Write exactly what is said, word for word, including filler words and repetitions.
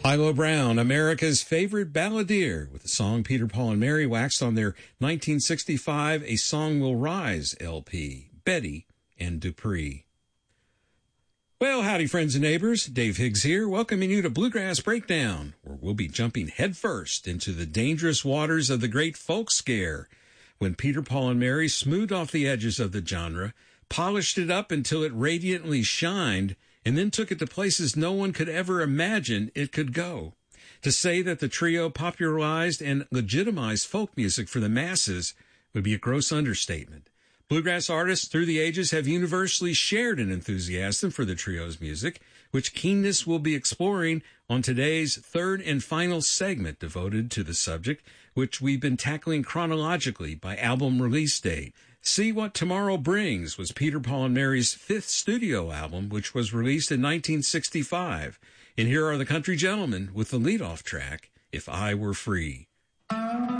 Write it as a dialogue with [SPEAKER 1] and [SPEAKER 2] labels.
[SPEAKER 1] Ilo Brown, America's favorite balladeer, with the song Peter, Paul, and Mary, waxed on their nineteen sixty-five A Song Will Rise L P, Betty and Dupree. Well, howdy, friends and neighbors. Dave Higgs here, welcoming you to Bluegrass Breakdown, where we'll be jumping headfirst into the dangerous waters of the great folk scare, when Peter, Paul, and Mary smoothed off the edges of the genre, polished it up until it radiantly shined, and then took it to places no one could ever imagine it could go. To say that the trio popularized and legitimized folk music for the masses would be a gross understatement. Bluegrass artists through the ages have universally shared an enthusiasm for the trio's music, which Keenness will be exploring on today's third and final segment devoted to the subject, which we've been tackling chronologically by album release date. See What Tomorrow Brings was Peter, Paul, and Mary's fifth studio album, which was released in nineteen sixty-five. And here are the Country Gentlemen with the leadoff track, If I Were Free.